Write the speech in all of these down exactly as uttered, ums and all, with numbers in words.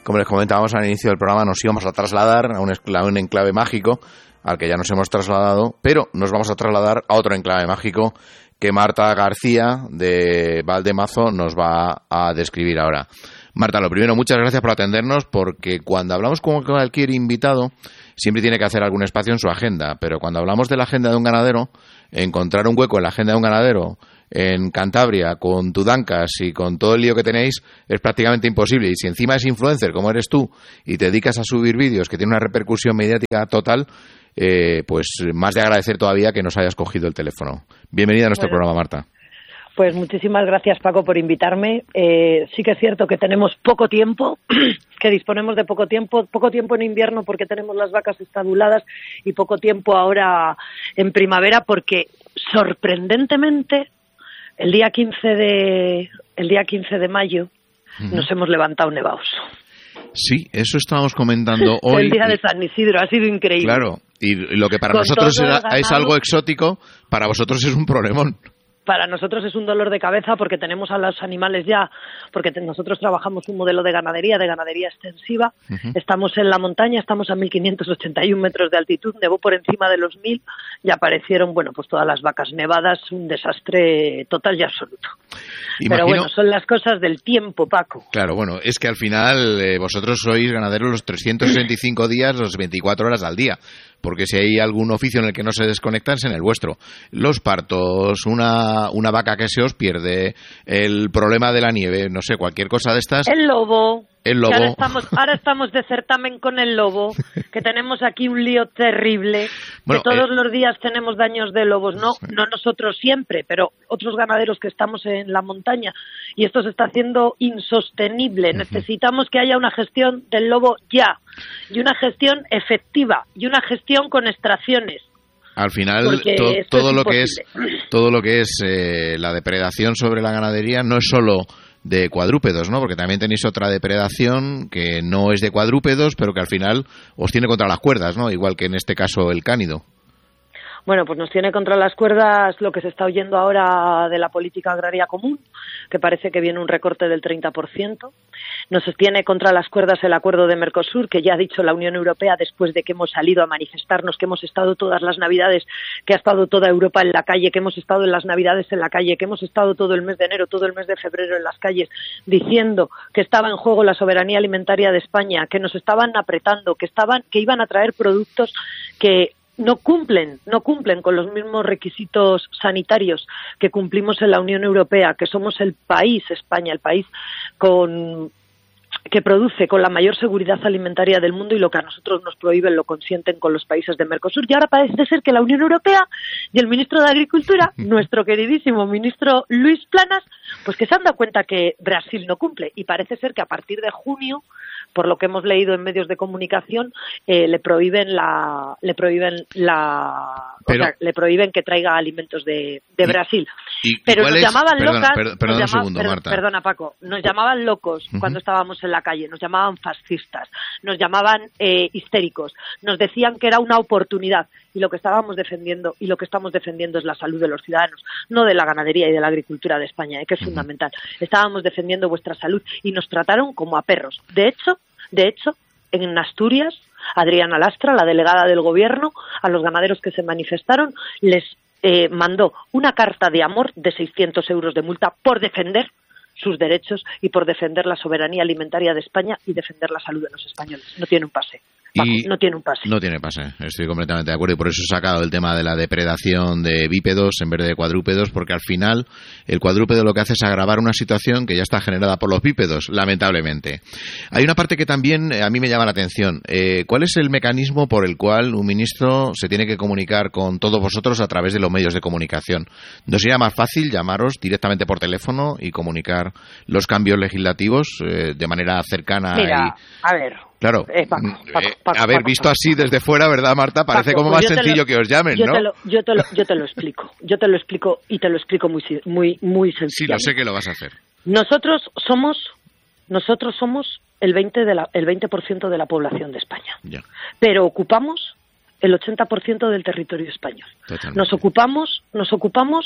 como les comentábamos al inicio del programa, nos íbamos a trasladar a un, a un enclave mágico al que ya nos hemos trasladado, pero nos vamos a trasladar a otro enclave mágico que Marta García de Valdemazo nos va a describir ahora. Marta, lo primero, muchas gracias por atendernos, porque cuando hablamos con cualquier invitado siempre tiene que hacer algún espacio en su agenda, pero cuando hablamos de la agenda de un ganadero, encontrar un hueco en la agenda de un ganadero en Cantabria con Tudancas y con todo el lío que tenéis es prácticamente imposible. Y si encima es influencer como eres tú y te dedicas a subir vídeos que tienen una repercusión mediática total, eh, pues más de agradecer todavía que nos hayas cogido el teléfono. Bienvenida a nuestro bueno, programa, Marta. Pues muchísimas gracias, Paco, por invitarme. Eh, sí que es cierto que tenemos poco tiempo, que disponemos de poco tiempo, poco tiempo en invierno porque tenemos las vacas estabuladas y poco tiempo ahora en primavera porque, sorprendentemente, el día quince de, el día quince de mayo uh-huh. nos hemos levantado nevaos. Sí, eso estábamos comentando hoy. El día de San Isidro, ha sido increíble. Claro, y lo que para Con nosotros era, es algo exótico, para vosotros es un problemón. Para nosotros es un dolor de cabeza porque tenemos a los animales ya, porque te, nosotros trabajamos un modelo de ganadería, de ganadería extensiva. Uh-huh. Estamos en la montaña, estamos a mil quinientos ochenta y uno metros de altitud, nevó por encima de los mil y aparecieron, bueno, pues todas las vacas nevadas, un desastre total y absoluto. Imagino... Pero bueno, son las cosas del tiempo, Paco. Claro, bueno, es que al final eh, vosotros sois ganaderos los trescientos sesenta y cinco días, los veinticuatro horas al día. Porque si hay algún oficio en el que no se desconectan es en el vuestro. Los partos, una, una vaca que se os pierde, el problema de la nieve, no sé, cualquier cosa de estas. El lobo. El lobo. Ahora estamos, ahora estamos de certamen con el lobo, que tenemos aquí un lío terrible, bueno, que todos eh, los días tenemos daños de lobos, no, sí. no nosotros siempre, pero otros ganaderos que estamos en la montaña, y esto se está haciendo insostenible. Uh-huh. Necesitamos que haya una gestión del lobo ya, y una gestión efectiva, y una gestión con extracciones. Al final, to, todo, lo que es, todo lo que es eh, la depredación sobre la ganadería no es solo de cuadrúpedos, ¿no? Porque también tenéis otra depredación que no es de cuadrúpedos, pero que al final os tiene contra las cuerdas, ¿no? Igual que en este caso el cánido. Bueno, pues nos tiene contra las cuerdas lo que se está oyendo ahora de la política agraria común, que parece que viene un recorte del treinta por ciento. Nos tiene contra las cuerdas el acuerdo de Mercosur, que ya ha dicho la Unión Europea después de que hemos salido a manifestarnos, que hemos estado todas las Navidades, que ha estado toda Europa en la calle, que hemos estado en las Navidades en la calle, que hemos estado todo el mes de enero, todo el mes de febrero en las calles, diciendo que estaba en juego la soberanía alimentaria de España, que nos estaban apretando, que estaban, que iban a traer productos que no cumplen, no cumplen con los mismos requisitos sanitarios que cumplimos en la Unión Europea, que somos el país, España, el país con que produce con la mayor seguridad alimentaria del mundo, y lo que a nosotros nos prohíben lo consienten con los países de Mercosur. Y ahora parece ser que la Unión Europea y el ministro de Agricultura, nuestro queridísimo ministro Luis Planas, pues que se han dado cuenta que Brasil no cumple, y parece ser que a partir de junio, por lo que hemos leído en medios de comunicación, eh, le prohíben la le prohíben la Pero, o sea, le prohíben que traiga alimentos de, de y, Brasil. Y, Pero nos es? llamaban perdona, locas, per, perdona, nos llama, un segundo, per, Marta. Perdona, Paco, nos llamaban locos uh-huh. cuando estábamos en la calle, nos llamaban fascistas, nos llamaban eh, histéricos, nos decían que era una oportunidad, y lo que estábamos defendiendo y lo que estamos defendiendo es la salud de los ciudadanos, no de la ganadería y de la agricultura de España, eh, que es uh-huh. fundamental. Estábamos defendiendo vuestra salud y nos trataron como a perros. De hecho, de hecho, en Asturias, Adriana Lastra, la delegada del gobierno, a los ganaderos que se manifestaron, les eh, mandó una carta de amor de seiscientos euros de multa por defender sus derechos y por defender la soberanía alimentaria de España y defender la salud de los españoles. No tiene un pase. Paco, y no tiene un pase. No tiene pase, estoy completamente de acuerdo, y por eso he sacado el tema de la depredación de bípedos en vez de cuadrúpedos, porque al final el cuadrúpedo lo que hace es agravar una situación que ya está generada por los bípedos, lamentablemente. Hay una parte que también a mí me llama la atención. Eh, ¿Cuál es el mecanismo por el cual un ministro se tiene que comunicar con todos vosotros a través de los medios de comunicación? ¿No sería más fácil llamaros directamente por teléfono y comunicar los cambios legislativos eh, de manera cercana? Mira, y... a ver... Claro, eh, Paco, Paco, Paco, haber Paco, visto Paco. así desde fuera, ¿verdad, Marta? Parece Paco, como pues más sencillo lo, que os llamen, yo ¿no? Te lo, yo, te lo, yo te lo explico, yo te lo explico y te lo explico muy muy muy sencillo. Sí, lo sé que lo vas a hacer. Nosotros somos nosotros somos el veinte de la el veinte por ciento de la población de España. Ya. Pero ocupamos el ochenta por ciento del territorio español. Totalmente. Nos ocupamos nos ocupamos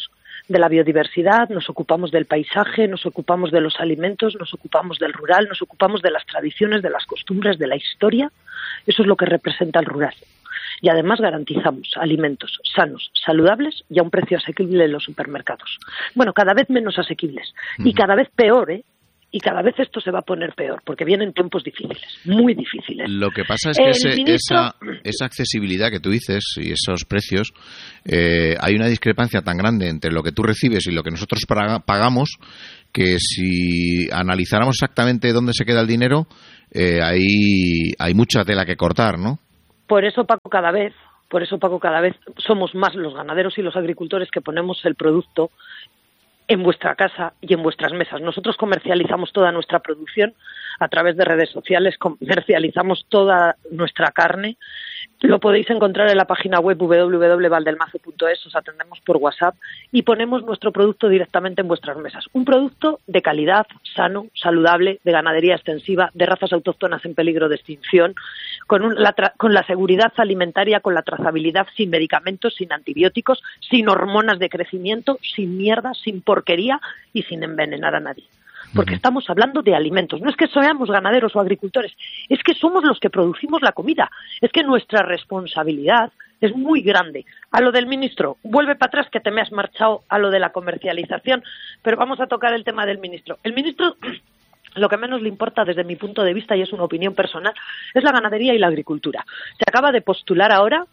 de la biodiversidad, nos ocupamos del paisaje, nos ocupamos de los alimentos, nos ocupamos del rural, nos ocupamos de las tradiciones, de las costumbres, de la historia. Eso es lo que representa el rural. Y además garantizamos alimentos sanos, saludables y a un precio asequible en los supermercados. Bueno, cada vez menos asequibles y cada vez peor, ¿eh? Y cada vez esto se va a poner peor, porque vienen tiempos difíciles, muy difíciles. Lo que pasa es que ese, ministro... esa, esa accesibilidad que tú dices y esos precios, eh, hay una discrepancia tan grande entre lo que tú recibes y lo que nosotros pagamos, que si analizáramos exactamente dónde se queda el dinero, eh, hay, hay mucha tela que cortar, ¿no? Por eso, Paco, cada vez, por eso, Paco, cada vez somos más los ganaderos y los agricultores que ponemos el producto en vuestra casa y en vuestras mesas. Nosotros comercializamos toda nuestra producción a través de redes sociales, comercializamos toda nuestra carne. Lo podéis encontrar en la página web doble u doble u doble u punto valdelmazo punto es, os atendemos por WhatsApp y ponemos nuestro producto directamente en vuestras mesas. Un producto de calidad, sano, saludable, de ganadería extensiva, de razas autóctonas en peligro de extinción, con, un, la, tra- con la seguridad alimentaria, con la trazabilidad, sin medicamentos, sin antibióticos, sin hormonas de crecimiento, sin mierda, sin porquería y sin envenenar a nadie. Porque estamos hablando de alimentos. No es que seamos ganaderos o agricultores, es que somos los que producimos la comida. Es que nuestra responsabilidad es muy grande. A lo del ministro, vuelve para atrás que te me has marchado a lo de la comercialización, pero vamos a tocar el tema del ministro. El ministro, lo que menos le importa desde mi punto de vista, y es una opinión personal, es la ganadería y la agricultura. Se acaba de postular ahora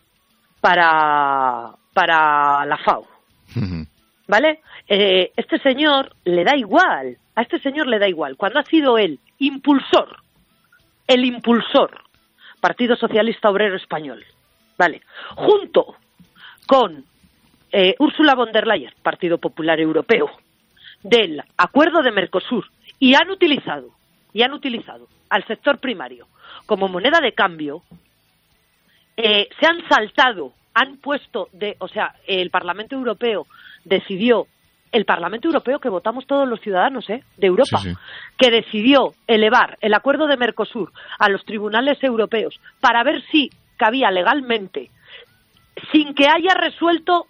para, para la FAO. ¿Vale? Eh, este señor le da igual, a este señor le da igual. Cuando ha sido el impulsor, el impulsor, Partido Socialista Obrero Español, ¿vale? Junto con eh, Ursula von der Leyen, Partido Popular Europeo, del acuerdo de Mercosur, y han utilizado, y han utilizado al sector primario como moneda de cambio, eh, se han saltado, han puesto, de, o sea, el Parlamento Europeo decidió, el Parlamento Europeo que votamos todos los ciudadanos ¿eh? de Europa, sí, sí. que decidió elevar el acuerdo de Mercosur a los tribunales europeos para ver si cabía legalmente, sin que haya resuelto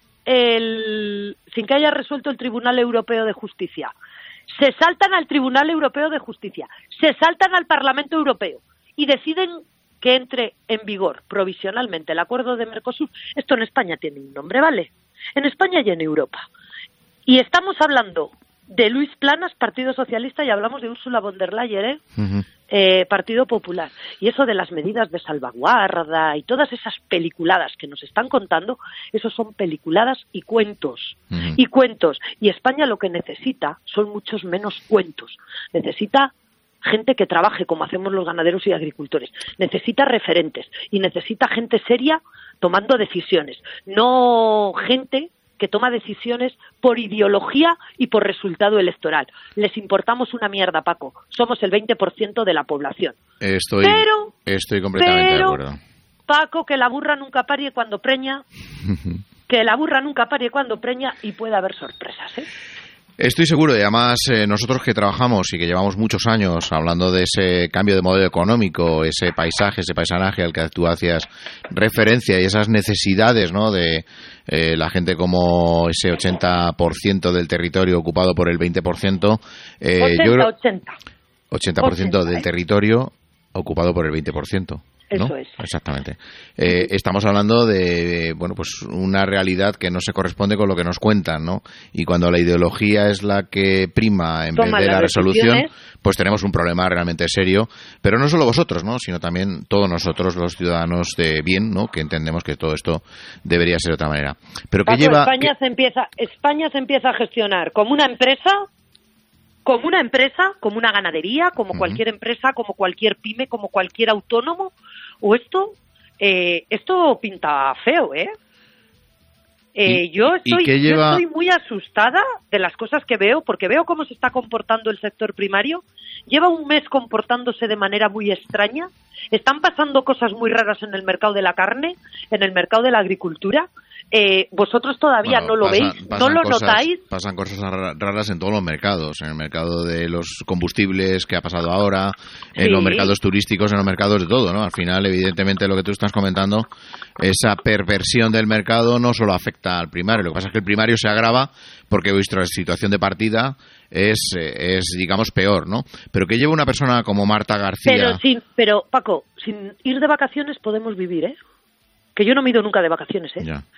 el, sin que haya resuelto el Tribunal Europeo de Justicia. Se saltan al Tribunal Europeo de Justicia, se saltan al Parlamento Europeo y deciden que entre en vigor provisionalmente el acuerdo de Mercosur. Esto en España tiene un nombre, ¿vale? En España y en Europa. Y estamos hablando de Luis Planas, Partido Socialista, y hablamos de Ursula von der Leyen, ¿eh? Uh-huh. Eh, Partido Popular. Y eso de las medidas de salvaguarda y todas esas peliculadas que nos están contando, eso son peliculadas y cuentos. Uh-huh. Y cuentos. Y España lo que necesita son muchos menos cuentos. Necesita gente que trabaje como hacemos los ganaderos y agricultores. Necesita referentes y necesita gente seria tomando decisiones. No gente que toma decisiones por ideología y por resultado electoral. Les importamos una mierda, Paco. Somos el veinte por ciento de la población. Estoy, pero, estoy completamente pero, de acuerdo. Paco, que la burra nunca parie cuando preña, que la burra nunca parie cuando preña y puede haber sorpresas, ¿eh? Estoy seguro, y además eh, nosotros que trabajamos y que llevamos muchos años hablando de ese cambio de modelo económico, ese paisaje, ese paisanaje al que tú hacías referencia y esas necesidades, ¿no?, de eh, la gente como ese ochenta por ciento del territorio ocupado por el veinte por ciento. Eh, ochenta, yo creo, ochenta. ochenta por ciento ochenta, del ¿eh? territorio ocupado por el veinte por ciento. ¿no? Eso es. Exactamente. Eh, estamos hablando de, bueno, pues una realidad que no se corresponde con lo que nos cuentan, ¿no? Y cuando la ideología es la que prima en Toma vez de la resolución, decisiones. pues tenemos un problema realmente serio. Pero no solo vosotros, ¿no? Sino también todos nosotros, los ciudadanos de bien, ¿no? Que entendemos que todo esto debería ser de otra manera. Pero que Paco, lleva... España, que... se empieza, España se empieza a gestionar como una empresa, como una empresa, como una ganadería, como uh-huh. cualquier empresa, como cualquier pyme, como cualquier autónomo. O esto, eh, esto pinta feo, ¿eh? eh ¿Y, yo, estoy, ¿y qué lleva... yo estoy muy asustada de las cosas que veo, porque veo cómo se está comportando el sector primario. Lleva un mes comportándose de manera muy extraña. Están pasando cosas muy raras en el mercado de la carne, en el mercado de la agricultura. Eh, vosotros todavía bueno, no lo pasa, veis, no lo cosas, notáis. Pasan cosas raras en todos los mercados, en el mercado de los combustibles que ha pasado ahora, en Sí. los mercados turísticos, en los mercados de todo, ¿no? Al final, evidentemente, lo que tú estás comentando, esa perversión del mercado no solo afecta al primario, lo que pasa es que el primario se agrava porque vuestra situación de partida es, es digamos, peor, ¿no? Pero que lleva una persona como Marta García... Pero, sin, pero Paco, sin ir de vacaciones podemos vivir, ¿eh? Que yo no me he ido nunca de vacaciones, ¿eh? Ya.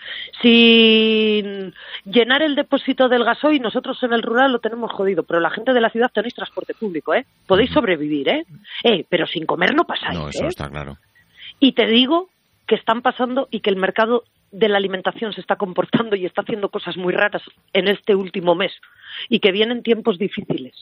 Sin llenar el depósito del gasoil, nosotros en el rural lo tenemos jodido, pero la gente de la ciudad tenéis transporte público, ¿eh? Podéis sobrevivir, ¿eh? Eh, pero sin comer no pasáis, No, eso ¿eh? está claro. Y te digo que están pasando y que el mercado de la alimentación se está comportando y está haciendo cosas muy raras en este último mes y que vienen tiempos difíciles.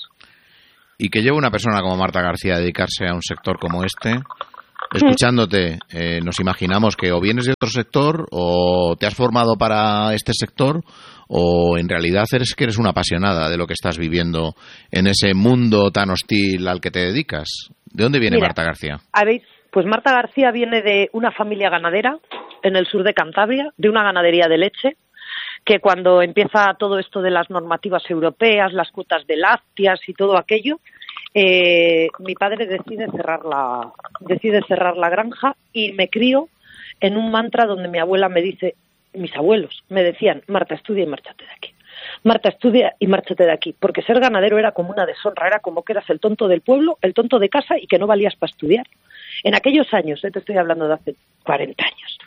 Y que lleva una persona como Marta García a dedicarse a un sector como este, escuchándote, eh, nos imaginamos que o vienes de otro sector o te has formado para este sector o en realidad eres que eres una apasionada de lo que estás viviendo en ese mundo tan hostil al que te dedicas. ¿De dónde viene Mira, Marta García? ¿Habéis? Pues Marta García viene de una familia ganadera en el sur de Cantabria, de una ganadería de leche, que cuando empieza todo esto de las normativas europeas, las cuotas de lácteas y todo aquello, eh, mi padre decide cerrar la decide cerrar la granja y me crío en un mantra donde mi abuela me dice, mis abuelos me decían, Marta, estudia y márchate de aquí. Marta, estudia y márchate de aquí, porque ser ganadero era como una deshonra, era como que eras el tonto del pueblo, el tonto de casa y que no valías para estudiar. En aquellos años, eh, te estoy hablando de hace cuarenta años.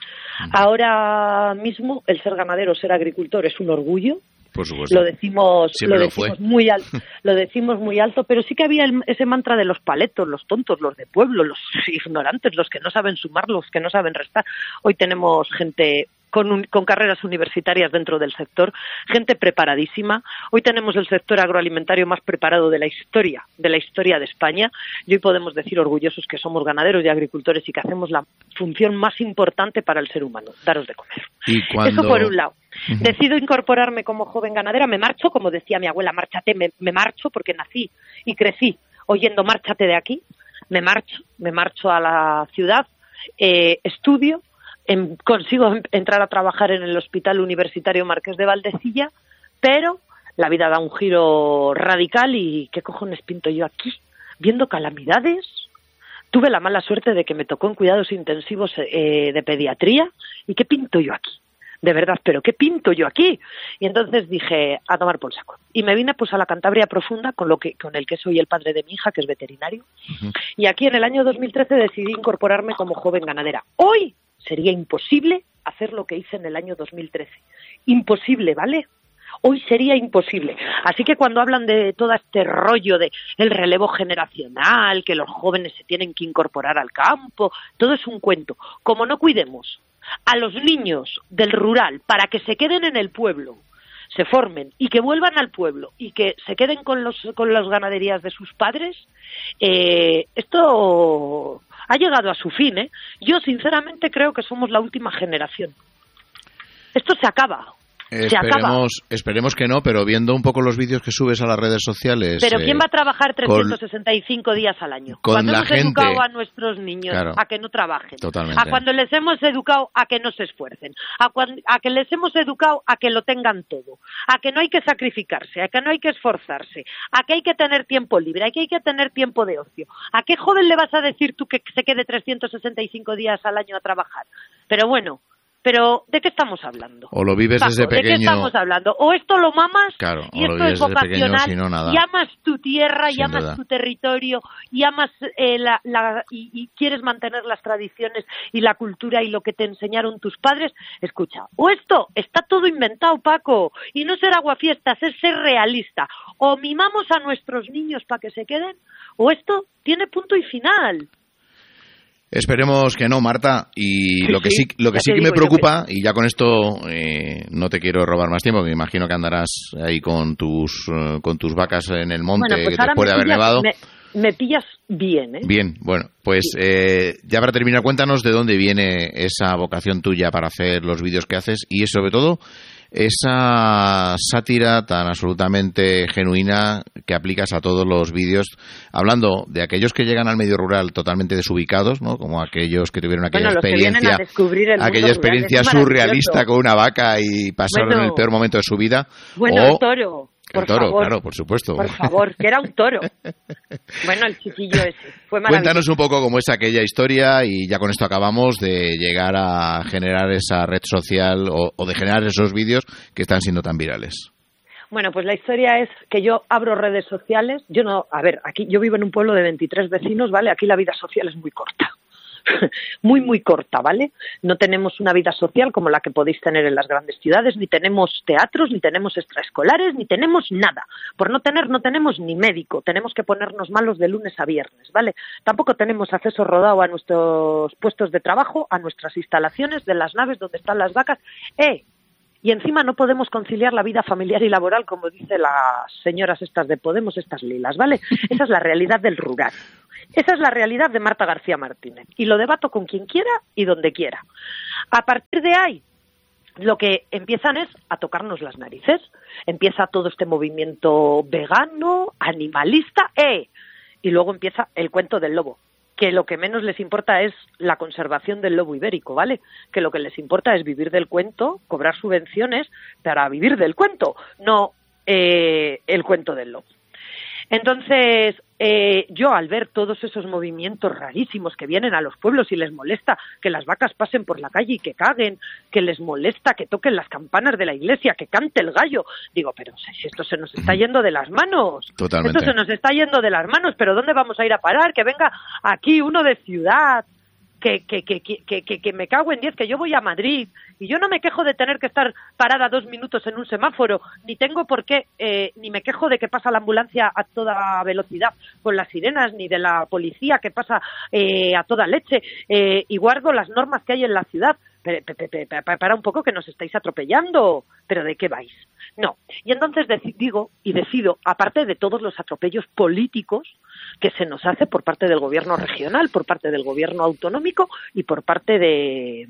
Ahora mismo el ser ganadero, ser agricultor es un orgullo. Por supuesto. Lo decimos, Siempre lo lo decimos fue. muy alto, lo decimos muy alto, pero sí que había el- ese mantra de los paletos, los tontos, los de pueblo, los ignorantes, los que no saben sumar, los que no saben restar. Hoy tenemos gente con, un- con carreras universitarias dentro del sector, gente preparadísima. Hoy tenemos el sector agroalimentario más preparado de la historia, de la historia de España, y hoy podemos decir orgullosos que somos ganaderos y agricultores y que hacemos la función más importante para el ser humano, daros de comer. Y cuando... Eso por un lado. Decido incorporarme como joven ganadera, me marcho, como decía mi abuela, márchate, me, me marcho porque nací y crecí oyendo márchate de aquí, me marcho, me marcho a la ciudad, eh, estudio, em, consigo em- entrar a trabajar en el Hospital Universitario Marqués de Valdecilla, pero la vida da un giro radical y ¿qué cojones pinto yo aquí? ¿Viendo calamidades? Tuve la mala suerte de que me tocó en cuidados intensivos eh, de pediatría y ¿qué pinto yo aquí? De verdad, ¿pero qué pinto yo aquí? Y entonces dije, a tomar por saco. Y me vine pues a la Cantabria profunda, con lo que con el que soy el padre de mi hija, que es veterinario. Uh-huh. Y aquí en el año dos mil trece decidí incorporarme como joven ganadera. Hoy sería imposible hacer lo que hice en el año dos mil trece. Imposible, ¿vale? Hoy sería imposible. Así que cuando hablan de todo este rollo de el relevo generacional, que los jóvenes se tienen que incorporar al campo, todo es un cuento. Como no cuidemos a los niños del rural para que se queden en el pueblo, se formen y que vuelvan al pueblo y que se queden con los con las ganaderías de sus padres, eh, esto ha llegado a su fin, ¿eh? Yo sinceramente creo que somos la última generación. Esto se acaba. Esperemos, esperemos que no, pero viendo un poco los vídeos que subes a las redes sociales... Pero ¿quién eh, va a trabajar trescientos sesenta y cinco con, días al año? Con cuando la hemos gente, educado a nuestros niños claro, a que no trabajen, totalmente. A cuando les hemos educado a que no se esfuercen, a, cuando, a que les hemos educado a que lo tengan todo, a que no hay que sacrificarse, a que no hay que esforzarse, a que hay que tener tiempo libre, a que hay que tener tiempo de ocio. ¿A qué joven le vas a decir tú que se quede trescientos sesenta y cinco días al año a trabajar? Pero bueno... Pero, ¿de qué estamos hablando? O lo vives Paco, desde pequeño... ¿de qué estamos hablando? O esto lo mamas, claro, y esto lo es vocacional, pequeño, si no, nada. y amas tu tierra, Sin y amas duda. tu territorio, y amas eh, la, la y, y quieres mantener las tradiciones y la cultura y lo que te enseñaron tus padres. Escucha, o esto está todo inventado, Paco, y no ser aguafiestas, es ser realista. O mimamos a nuestros niños para que se queden, o esto tiene punto y final. Esperemos que no, Marta, y sí, lo que sí, sí lo que sí que me digo, preocupa, y ya con esto eh, no te quiero robar más tiempo, que me imagino que andarás ahí con tus uh, con tus vacas en el monte, bueno, pues que después de haber pillas, nevado. Me, me pillas bien, ¿eh? Bien, bueno, pues sí. eh, ya para terminar, cuéntanos de dónde viene esa vocación tuya para hacer los vídeos que haces y sobre todo esa sátira tan absolutamente genuina que aplicas a todos los vídeos, hablando de aquellos que llegan al medio rural totalmente desubicados, ¿no? Como aquellos que tuvieron aquella bueno, experiencia, aquella experiencia rural, surrealista con una vaca y pasaron bueno, el peor momento de su vida. Bueno, o, el toro. Por el toro, favor, claro, por supuesto. Por favor, que era un toro. Bueno, el chiquillo ese. Fue maravilloso. Cuéntanos un poco cómo es aquella historia y ya con esto acabamos de llegar a generar esa red social o, o de generar esos vídeos que están siendo tan virales. Bueno, pues la historia es que yo abro redes sociales. Yo no, a ver, aquí yo vivo en un pueblo de veintitrés vecinos, ¿vale? Aquí la vida social es muy corta. Muy, muy corta, ¿vale? No tenemos una vida social como la que podéis tener en las grandes ciudades, ni tenemos teatros, ni tenemos extraescolares, ni tenemos nada. Por no tener, no tenemos ni médico. Tenemos que ponernos malos de lunes a viernes, ¿vale? Tampoco tenemos acceso rodado a nuestros puestos de trabajo, a nuestras instalaciones de las naves donde están las vacas. ¡Eh! Y encima no podemos conciliar la vida familiar y laboral, como dicen las señoras estas de Podemos, estas lilas, ¿vale? Esa es la realidad del rural. Esa es la realidad de Marta García Martínez. Y lo debato con quien quiera y donde quiera. A partir de ahí, lo que empiezan es a tocarnos las narices. Empieza todo este movimiento vegano, animalista, ¡eh! Y luego empieza el cuento del lobo. Que lo que menos les importa es la conservación del lobo ibérico, ¿vale? Que lo que les importa es vivir del cuento, cobrar subvenciones para vivir del cuento, no eh, el cuento del lobo. Entonces, eh, yo al ver todos esos movimientos rarísimos que vienen a los pueblos y les molesta que las vacas pasen por la calle y que caguen, que les molesta que toquen las campanas de la iglesia, que cante el gallo, digo, pero si esto se nos está yendo de las manos, Totalmente. Esto se nos está yendo de las manos, pero ¿dónde vamos a ir a parar? Que venga aquí uno de ciudad, que, que, que, que, que, que me cago en diez, que yo voy a Madrid y yo no me quejo de tener que estar parada dos minutos en un semáforo, ni tengo por qué, eh, ni me quejo de que pasa la ambulancia a toda velocidad con las sirenas, ni de la policía que pasa eh, a toda leche, eh, y guardo las normas que hay en la ciudad. Pe, pe, pe, pe, para un poco que nos estáis atropellando, pero ¿de qué vais? No. Y entonces dec- digo y decido, aparte de todos los atropellos políticos que se nos hace por parte del gobierno regional, por parte del gobierno autonómico y por parte de...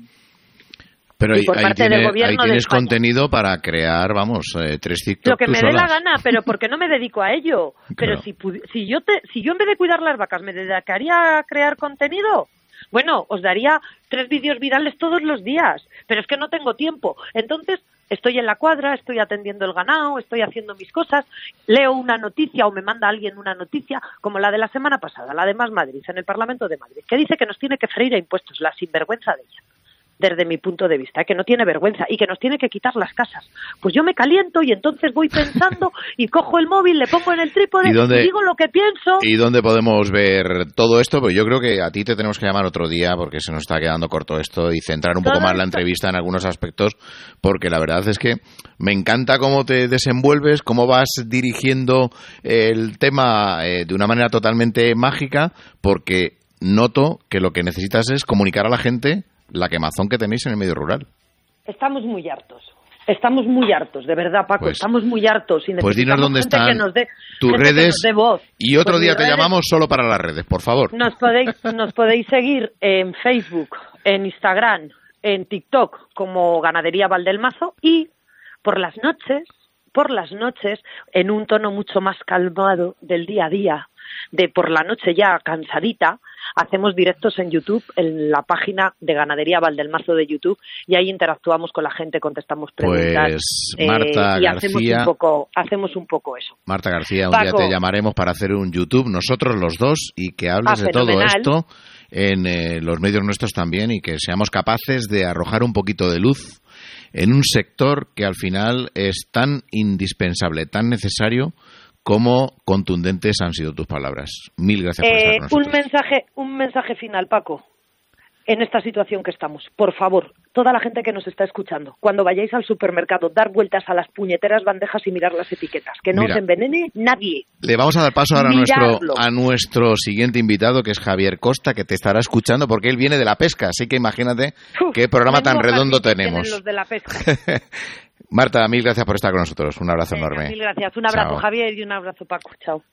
Pero ahí, ahí, tiene, ahí tienes contenido para crear, vamos, eh, tres TikTok. Lo que me solas. dé la gana, pero porque no me dedico a ello. Claro. Pero si, si, yo te, si yo en vez de cuidar las vacas me dedicaría a crear contenido, bueno, os daría tres vídeos virales todos los días, pero es que no tengo tiempo. Entonces, estoy en la cuadra, estoy atendiendo el ganado, estoy haciendo mis cosas, leo una noticia o me manda alguien una noticia, como la de la semana pasada, la de Más Madrid, en el Parlamento de Madrid, que dice que nos tiene que freír a impuestos, la sinvergüenza de ella, desde mi punto de vista, que no tiene vergüenza y que nos tiene que quitar las casas. Pues yo me caliento y entonces voy pensando y cojo el móvil, le pongo en el trípode ¿Y, dónde, y digo lo que pienso. ¿Y dónde podemos ver todo esto? Pues yo creo que a ti te tenemos que llamar otro día porque se nos está quedando corto esto y centrar un poco todo más la esto. entrevista en algunos aspectos, porque la verdad es que me encanta cómo te desenvuelves, cómo vas dirigiendo el tema eh, de una manera totalmente mágica, porque noto que lo que necesitas es comunicar a la gente la quemazón que tenéis en el medio rural. Estamos muy hartos. Estamos muy hartos, de verdad, Paco. Pues, estamos muy hartos. Y pues dinos dónde gente están que nos dé, tus gente redes que nos dé voz. Y otro Pues día te redes, llamamos solo para las redes, por favor. Nos podéis, nos podéis seguir en Facebook, en Instagram, en TikTok como Ganadería Valdelmazo y por las noches, por las noches, en un tono mucho más calmado del día a día, de por la noche ya cansadita, hacemos directos en YouTube, en la página de Ganadería Valdelmazo de YouTube, y ahí interactuamos con la gente, contestamos preguntas. Pues Marta eh, y García, hacemos un poco, hacemos un poco eso. Marta García, un Paco, día te llamaremos para hacer un YouTube, nosotros los dos, y que hables ah, de todo fenomenal. esto en eh, los medios nuestros también, y que seamos capaces de arrojar un poquito de luz en un sector que al final es tan indispensable, tan necesario, como contundentes han sido tus palabras. Mil gracias por eh, estar con nosotros. Un mensaje, un mensaje final, Paco, en esta situación que estamos. Por favor, toda la gente que nos está escuchando, cuando vayáis al supermercado, dar vueltas a las puñeteras bandejas y mirar las etiquetas. Que no Mira, os envenene nadie. Le vamos a dar paso ahora a nuestro, Miradlo. a nuestro siguiente invitado, que es Javier Costa, que te estará escuchando porque él viene de la pesca. Así que imagínate Uf, qué programa tan menudo redondo jardín tienen tenemos. los de la pesca. Marta, mil gracias por estar con nosotros. Un abrazo Venga, enorme. Mil gracias. Un abrazo, Chao. Javier, y un abrazo, Paco. Chao.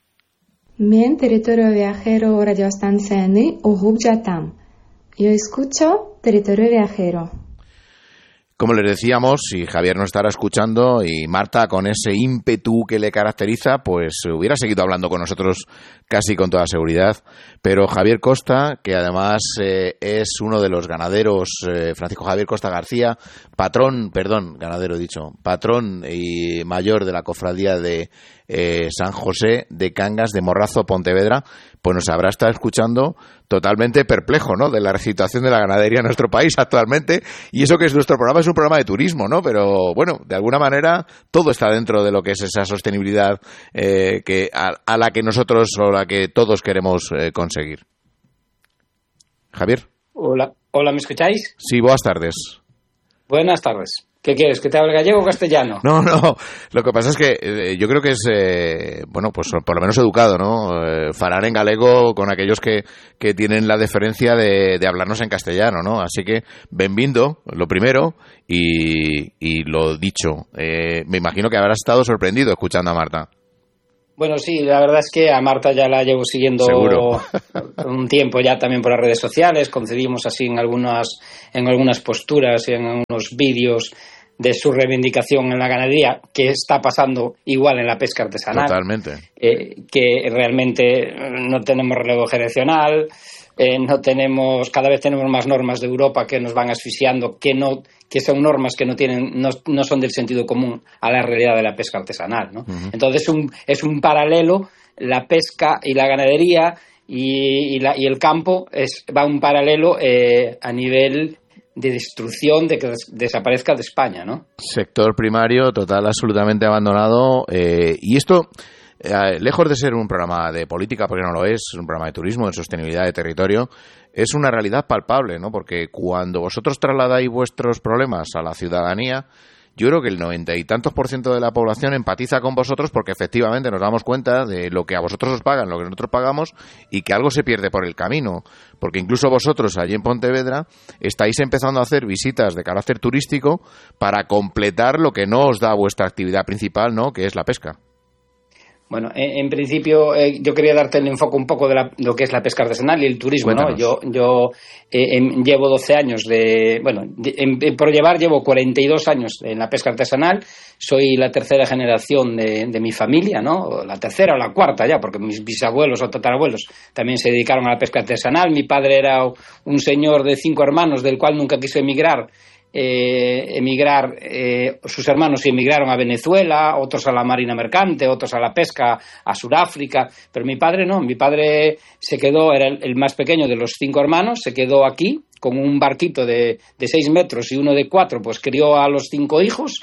Men Territorio Viajero radiostanciyani o'qib jatam. Yo escucho Territorio Viajero. Como les decíamos, si Javier nos estará escuchando y Marta, con ese ímpetu que le caracteriza, pues hubiera seguido hablando con nosotros casi con toda seguridad. Pero Javier Costa, que además eh, es uno de los ganaderos, eh, Francisco Javier Costa García, patrón, perdón, ganadero he dicho, patrón y mayor de la cofradía de eh, San José de Cangas de Morrazo, Pontevedra, pues nos habrá estado escuchando totalmente perplejo, ¿no?, de la situación de la ganadería en nuestro país actualmente, y eso que es nuestro programa, es un programa de turismo, ¿no?, pero bueno, de alguna manera todo está dentro de lo que es esa sostenibilidad eh, que a, a la que nosotros o la que todos queremos eh, conseguir. Javier. Hola, hola, ¿me escucháis? Sí, buenas tardes. Buenas tardes. ¿Qué quieres? ¿Que te hable gallego o castellano? No, no. Lo que pasa es que eh, yo creo que es, eh, bueno, pues por lo menos educado, ¿no? Eh, falar en galego con aquellos que, que tienen la deferencia de, de hablarnos en castellano, ¿no? Así que, benvindo, lo primero, y, y lo dicho. Eh, me imagino que habrás estado sorprendido escuchando a Marta. Bueno, sí, la verdad es que a Marta ya la llevo siguiendo Seguro. un tiempo ya también por las redes sociales. Concedimos así en algunas, en algunas posturas y en algunos vídeos de su reivindicación en la ganadería, que está pasando igual en la pesca artesanal. Totalmente. Eh, que realmente no tenemos relevo generacional, eh, no tenemos, cada vez tenemos más normas de Europa que nos van asfixiando, que no, que son normas que no tienen, no, no son del sentido común a la realidad de la pesca artesanal, ¿no? Uh-huh. Entonces un, es un paralelo, la pesca y la ganadería y, y, la, y el campo es, va un paralelo eh, a nivel de destrucción, de que des- desaparezca de España, ¿no? Sector primario total, absolutamente abandonado. Eh, y esto, eh, lejos de ser un programa de política, porque no lo es, es un programa de turismo, de sostenibilidad de territorio, es una realidad palpable, ¿no? Porque cuando vosotros trasladáis vuestros problemas a la ciudadanía, yo creo que el noventa y tantos por ciento de la población empatiza con vosotros porque efectivamente nos damos cuenta de lo que a vosotros os pagan, lo que nosotros pagamos y que algo se pierde por el camino. Porque incluso vosotros allí en Pontevedra estáis empezando a hacer visitas de carácter turístico para completar lo que no os da vuestra actividad principal, ¿no?, que es la pesca. Bueno, en, en principio eh, yo quería darte el enfoque un poco de la, lo que es la pesca artesanal y el turismo, Cuéntanos. ¿no? Yo, yo eh, em, llevo doce años de, bueno, de, em, por llevar llevo cuarenta y dos años en la pesca artesanal. Soy la tercera generación de, de mi familia, ¿no? La tercera o la cuarta ya, porque mis bisabuelos o tatarabuelos también se dedicaron a la pesca artesanal. Mi padre era un señor de cinco hermanos, del cual nunca quiso emigrar. Eh, emigrar, eh, sus hermanos emigraron a Venezuela, otros a la marina mercante, otros a la pesca a Sudáfrica, pero mi padre no, mi padre se quedó, era el, el más pequeño de los cinco hermanos, se quedó aquí con un barquito de, de seis metros y uno de cuatro, pues crió a los cinco hijos,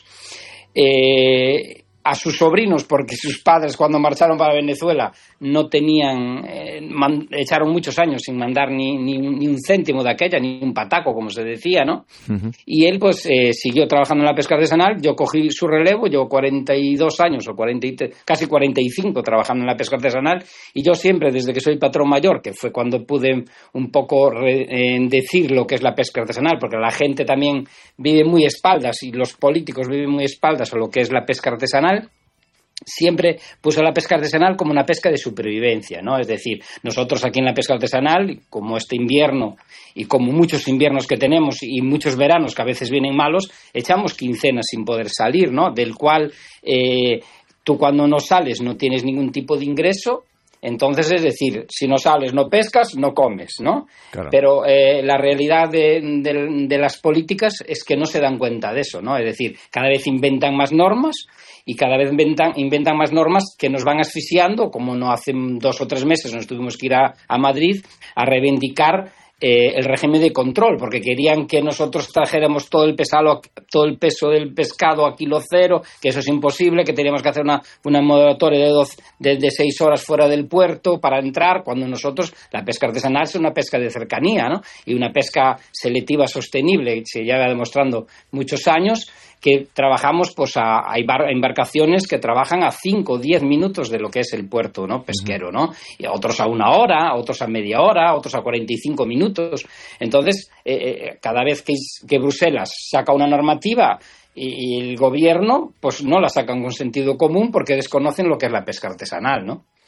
eh, a sus sobrinos, porque sus padres cuando marcharon para Venezuela no tenían, eh, man, echaron muchos años sin mandar ni, ni, ni un céntimo de aquella, ni un pataco, como se decía, ¿no? Uh-huh. Y él pues eh, siguió trabajando en la pesca artesanal, yo cogí su relevo, llevo cuarenta y dos años, o cuarenta, casi cuarenta y cinco trabajando en la pesca artesanal, y yo siempre, desde que soy patrón mayor, que fue cuando pude un poco re, eh, decir lo que es la pesca artesanal, porque la gente también vive muy espaldas, y los políticos viven muy espaldas a lo que es la pesca artesanal, siempre puso la pesca artesanal como una pesca de supervivencia, ¿no? Es decir, nosotros aquí en la pesca artesanal, como este invierno y como muchos inviernos que tenemos y muchos veranos que a veces vienen malos, echamos quincenas sin poder salir, ¿no? Del cual eh, tú cuando no sales no tienes ningún tipo de ingreso. Entonces, es decir, si no sales, no pescas, no comes, ¿no? Claro. Pero eh, la realidad de, de, de las políticas es que no se dan cuenta de eso, ¿no? Es decir, cada vez inventan más normas y cada vez inventan, inventan más normas que nos van asfixiando, como no hace dos o tres meses nos tuvimos que ir a, a Madrid a reivindicar Eh, el régimen de control, porque querían que nosotros trajéramos todo el pesado, todo el peso del pescado a kilo cero, que eso es imposible, que teníamos que hacer una, una moderatoria de, doce, de, de seis horas fuera del puerto para entrar, cuando nosotros, la pesca artesanal es una pesca de cercanía, ¿no? Y una pesca selectiva sostenible, se lleva demostrando muchos años, que trabajamos pues a, a embarcaciones que trabajan a cinco o diez minutos de lo que es el puerto, ¿no?, pesquero, ¿no? Y otros a una hora, otros a media hora, otros a cuarenta y cinco minutos. Entonces, eh, cada vez que, que Bruselas saca una normativa y, y el gobierno, pues no la sacan con sentido común porque desconocen lo que es la pesca artesanal, ¿no?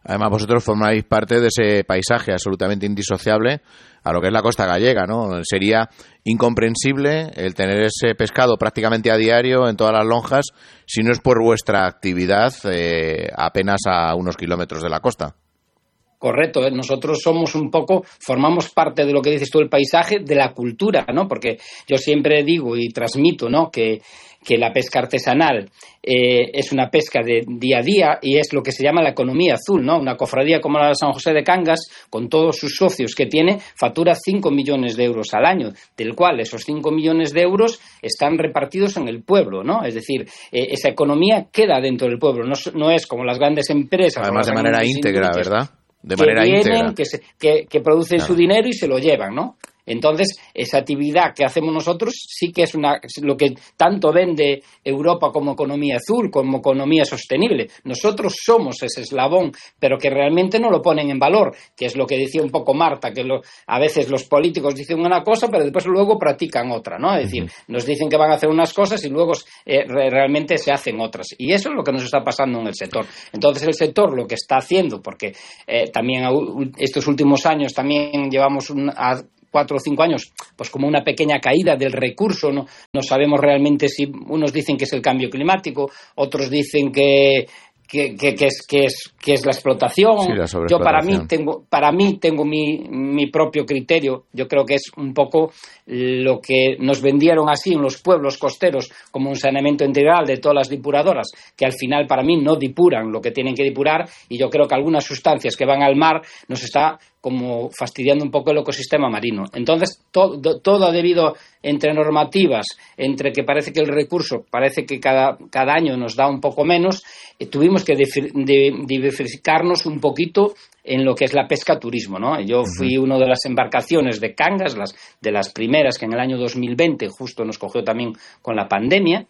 Además, vosotros formáis parte de ese paisaje absolutamente indisociable a lo que es la costa gallega, ¿no? Sería incomprensible el tener ese pescado prácticamente a diario en todas las lonjas si no es por vuestra actividad eh, apenas a unos kilómetros de la costa. Correcto, nosotros somos un poco, formamos parte de lo que dices tú, el paisaje, de la cultura, ¿no? Porque yo siempre digo y transmito, ¿no?, que, que la pesca artesanal eh, es una pesca de día a día y es lo que se llama la economía azul, ¿no? Una cofradía como la de San José de Cangas, con todos sus socios que tiene, factura cinco millones de euros al año, del cual esos cinco millones de euros están repartidos en el pueblo, ¿no? Es decir, eh, esa economía queda dentro del pueblo, no, no es como las grandes empresas. Además, de manera íntegra, ¿verdad? De que manera vienen, íntegra. Que, se, que, que producen claro. su dinero y se lo llevan, ¿no? Entonces, esa actividad que hacemos nosotros sí que es una, lo que tanto vende Europa como economía azul, como economía sostenible. Nosotros somos ese eslabón, pero que realmente no lo ponen en valor, que es lo que decía un poco Marta, que lo, a veces los políticos dicen una cosa, pero después luego practican otra, ¿no? Es decir, uh-huh. nos dicen que van a hacer unas cosas y luego eh, re, realmente se hacen otras. Y eso es lo que nos está pasando en el sector. Entonces, el sector lo que está haciendo, porque eh, también estos últimos años también llevamos un... A, cuatro o cinco años, pues como una pequeña caída del recurso, no, no sabemos realmente si unos dicen que es el cambio climático, otros dicen que que, que, que, es, que, es, que es la explotación. Sí, la yo para mí tengo, para mí tengo mi, mi propio criterio. Yo creo que es un poco lo que nos vendieron así en los pueblos costeros como un saneamiento integral de todas las depuradoras, que al final para mí no depuran lo que tienen que depurar, y yo creo que algunas sustancias que van al mar nos está como fastidiando un poco el ecosistema marino. Entonces, todo, todo debido entre normativas, entre que parece que el recurso parece que cada, cada año nos da un poco menos, eh, tuvimos que diversificarnos un poquito en lo que es la pesca turismo, ¿no? Yo fui una de las embarcaciones de Cangas, las, de las primeras que en el año dos mil veinte justo nos cogió también con la pandemia,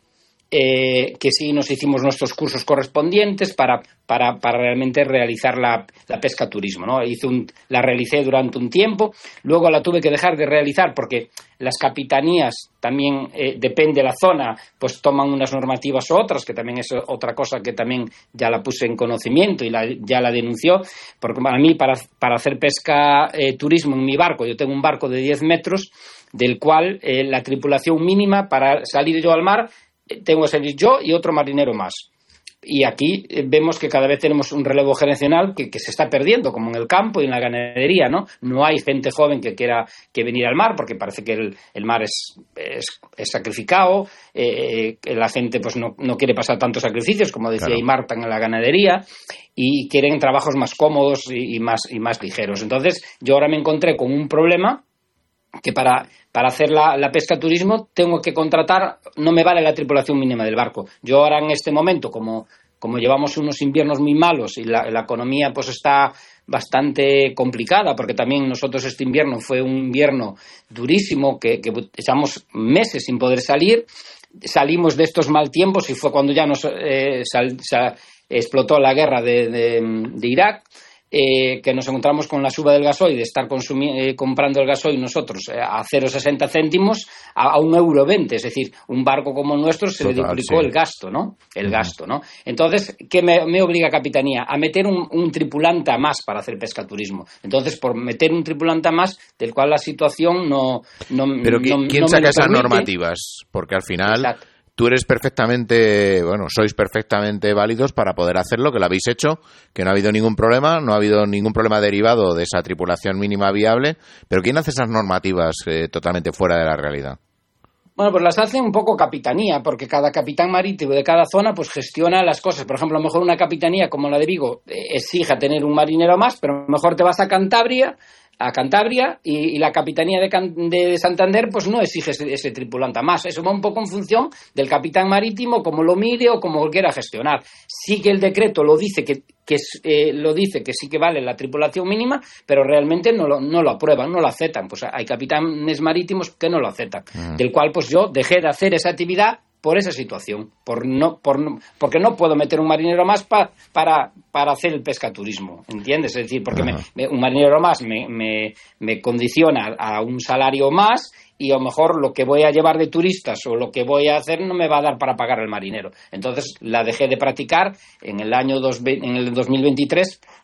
Eh, que sí nos hicimos nuestros cursos correspondientes para, para, para realmente realizar la, la pesca turismo, ¿no? Hice un, la realicé durante un tiempo, luego la tuve que dejar de realizar porque las capitanías también, eh, depende de la zona, pues toman unas normativas u otras, que también es otra cosa que también ya la puse en conocimiento y la, ya la denunció, porque para mí, para, para hacer pesca eh, turismo en mi barco, yo tengo un barco de diez metros, del cual eh, la tripulación mínima para salir yo al mar tengo que salir yo y otro marinero más. Y aquí vemos que cada vez tenemos un relevo generacional que, que se está perdiendo, como en el campo y en la ganadería, ¿no? No hay gente joven que quiera que venir al mar, porque parece que el, el mar es, es, es sacrificado, eh, la gente pues no, no quiere pasar tantos sacrificios, como decía claro. y Marta, en la ganadería, y quieren trabajos más cómodos y, y, más, y más ligeros. Entonces, yo ahora me encontré con un problema que para, para hacer la, la pesca turismo tengo que contratar, no me vale la tripulación mínima del barco. Yo ahora en este momento, como, como llevamos unos inviernos muy malos y la, la economía pues está bastante complicada, porque también nosotros este invierno fue un invierno durísimo, que, que echamos meses sin poder salir, salimos de estos mal tiempos y fue cuando ya nos eh, sal, sal, explotó la guerra de, de, de Irak. Eh, que nos encontramos con la suba del gasoil, de estar consumi- eh, comprando el gasoil nosotros eh, a cero coma sesenta céntimos a, a un euro veinte, es decir, un barco como el nuestro se Total, le duplicó sí. el gasto, ¿no? El uh-huh. gasto, ¿no? Entonces, ¿qué me, me obliga Capitanía? A meter un, un tripulante a más para hacer pesca turismo. Entonces, por meter un tripulante a más, del cual la situación no... no Pero ¿quién, no, ¿quién no saca esas permite? normativas? Porque al final... Exacto. Tú eres perfectamente, bueno, sois perfectamente válidos para poder hacerlo, que lo habéis hecho, que no ha habido ningún problema, no ha habido ningún problema derivado de esa tripulación mínima viable, pero ¿quién hace esas normativas eh, totalmente fuera de la realidad? Bueno, pues las hace un poco Capitanía, porque cada capitán marítimo de cada zona pues gestiona las cosas. Por ejemplo, a lo mejor una capitanía como la de Vigo eh, exige tener un marinero más, pero a lo mejor te vas a Cantabria... a Cantabria y, y la Capitanía de, Can, de Santander pues no exige ese, ese tripulante más. Eso va un poco en función del capitán marítimo, como lo mire o como lo quiera gestionar. Sí que el decreto lo dice que, que eh, lo dice que sí que vale la tripulación mínima, pero realmente no lo, no lo aprueban, no lo aceptan. Pues hay capitanes marítimos que no lo aceptan. Mm. Del cual pues yo dejé de hacer esa actividad por esa situación, por no, por no, porque no puedo meter un marinero más pa, para, para hacer el pescaturismo, ¿entiendes? Es decir, porque me, me, un marinero más me, me, me condiciona a un salario más y a lo mejor lo que voy a llevar de turistas o lo que voy a hacer no me va a dar para pagar al marinero. Entonces la dejé de practicar en el año dos, en el dos mil veintitrés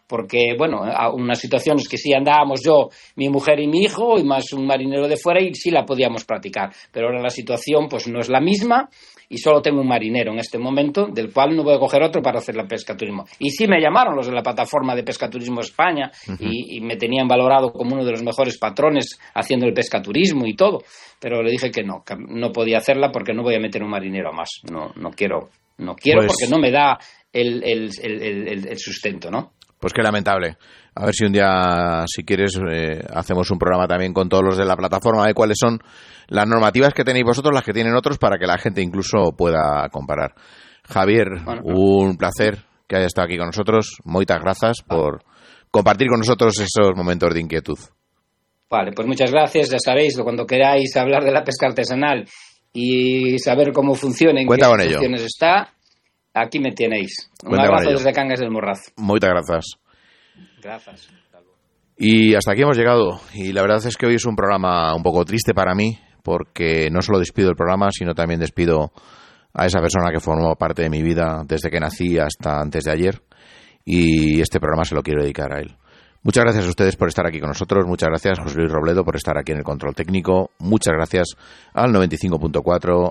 porque, bueno, a unas situaciones que sí andábamos yo, mi mujer y mi hijo, y más un marinero de fuera, y sí la podíamos practicar. Pero ahora la situación pues no es la misma, y solo tengo un marinero en este momento, del cual no voy a coger otro para hacer la pescaturismo. Y sí me llamaron los de la plataforma de Pescaturismo España, uh-huh. y, y me tenían valorado como uno de los mejores patrones haciendo el pescaturismo y todo, pero le dije que no, que no podía hacerla porque no voy a meter un marinero más. No, no quiero, no quiero pues... porque no me da el, el, el, el, el sustento, ¿no? Pues qué lamentable. A ver si un día, si quieres, eh, hacemos un programa también con todos los de la plataforma de cuáles son las normativas que tenéis vosotros, las que tienen otros, para que la gente incluso pueda comparar. Javier, bueno, un placer que hayas estado aquí con nosotros. Moitas grazas por compartir con nosotros esos momentos de inquietud. Vale, pues muchas gracias. Ya sabéis, cuando queráis hablar de la pesca artesanal y saber cómo funciona, en Cuenta qué con funciones ello. está, aquí me tenéis. Un Cuenta abrazo desde Cangas del Morrazo. Moitas grazas. Gracias. Y hasta aquí hemos llegado. Y la verdad es que hoy es un programa un poco triste para mí, porque no solo despido el programa, sino también despido a esa persona que formó parte de mi vida desde que nací hasta antes de ayer. Y este programa se lo quiero dedicar a él. Muchas gracias a ustedes por estar aquí con nosotros. Muchas gracias, José Luis Robledo, por estar aquí en el control técnico. Muchas gracias al noventa y cinco punto cuatro,